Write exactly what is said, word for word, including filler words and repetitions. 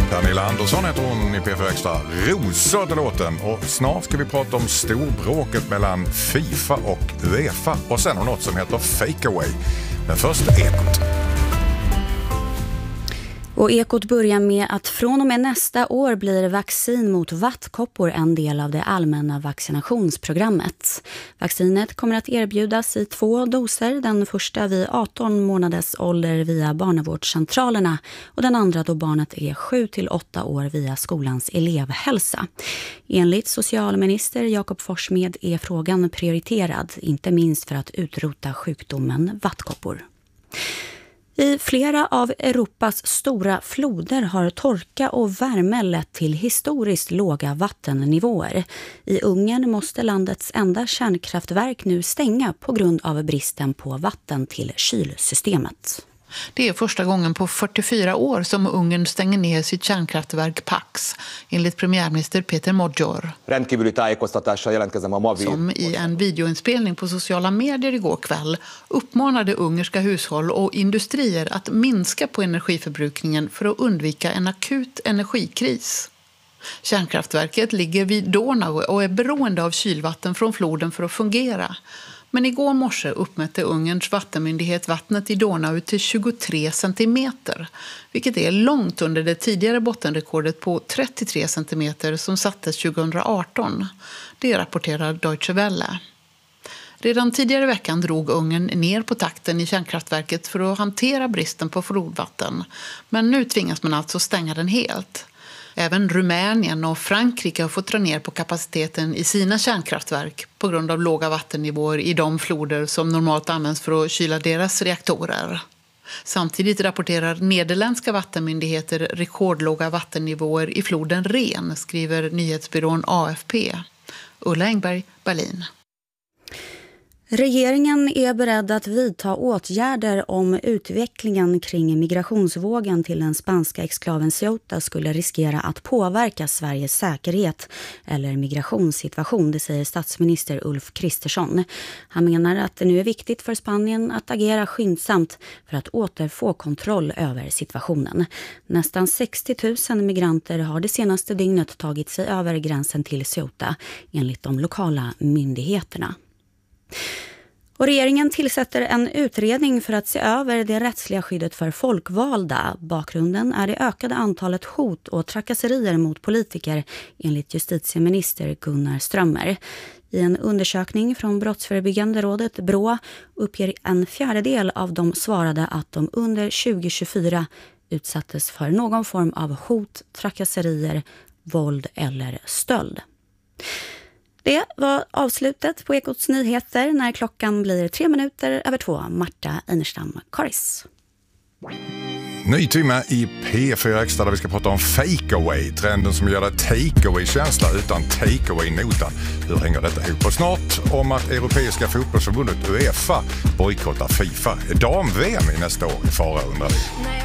Pernilla Andersson heter hon i P fyra Extra. Rosor till låten. Och snart ska vi prata om storbråket mellan FIFA och UEFA. Och sen om något som heter Fake Away. Men först Ekot. Och Ekot börjar med att från och med nästa år blir vaccin mot vattkoppor en del av det allmänna vaccinationsprogrammet. Vaccinet kommer att erbjudas i två doser, den första vid arton månaders ålder via barnavårdscentralerna och den andra då barnet är sju till åtta år via skolans elevhälsa. Enligt socialminister Jakob Forssmed är frågan prioriterad, inte minst för att utrota sjukdomen vattkoppor. I flera av Europas stora floder har torka och värme lett till historiskt låga vattennivåer. I Ungern måste landets enda kärnkraftverk nu stänga på grund av bristen på vatten till kylsystemet. Det är första gången på fyrtiofyra år som Ungern stänger ner sitt kärnkraftverk Pax, enligt premiärminister Peter Magyar. Som i en videoinspelning på sociala medier igår kväll uppmanade ungerska hushåll och industrier att minska på energiförbrukningen för att undvika en akut energikris. Kärnkraftverket ligger vid Donau och är beroende av kylvatten från floden för att fungera. Men igår morse uppmätte Ungerns vattenmyndighet vattnet i Donau till tjugotre centimeter, vilket är långt under det tidigare bottenrekordet på trettiotre centimeter som sattes tjugohundraarton. Det rapporterar Deutsche Welle. Redan tidigare i veckan drog Ungern ner på takten i kärnkraftverket för att hantera bristen på flodvatten. Men nu tvingas man alltså stänga den helt. Även Rumänien och Frankrike har fått dra ner på kapaciteten i sina kärnkraftverk på grund av låga vattennivåer i de floder som normalt används för att kyla deras reaktorer. Samtidigt rapporterar nederländska vattenmyndigheter rekordlåga vattennivåer i floden Ren, skriver nyhetsbyrån A F P. Ulla Engberg, Berlin. Regeringen är beredd att vidta åtgärder om utvecklingen kring migrationsvågen till den spanska exklaven Ceuta skulle riskera att påverka Sveriges säkerhet eller migrationssituation, det säger statsminister Ulf Kristersson. Han menar att det nu är viktigt för Spanien att agera skyndsamt för att återfå kontroll över situationen. Nästan sextio tusen migranter har det senaste dygnet tagit sig över gränsen till Ceuta enligt de lokala myndigheterna. Och regeringen tillsätter en utredning för att se över det rättsliga skyddet för folkvalda. Bakgrunden är det ökade antalet hot och trakasserier mot politiker enligt justitieminister Gunnar Strömmer. I en undersökning från Brottsförebyggande rådet B R Å uppger en fjärdedel av de svarade att de under tjugo tjugofyra utsattes för någon form av hot, trakasserier, våld eller stöld. Det var avslutet på Ekots nyheter när klockan blir tre minuter över två. Marta Einerstam Karis. Ny timme i P fyra Extra där vi ska prata om fake away. Trenden som gör det take away-känsla utan take away-nota. Hur hänger detta ihop? Och snart om att Europeiska fotbollsförbundet UEFA bojkottar FIFA. Dam-V M i nästa år i fara undrar vi.